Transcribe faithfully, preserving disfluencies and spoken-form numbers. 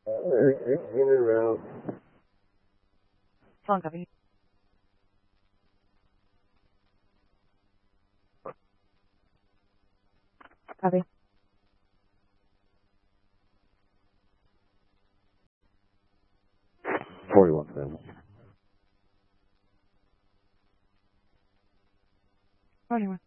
In and out. Phone copy. Copy. forty-one family. forty-one.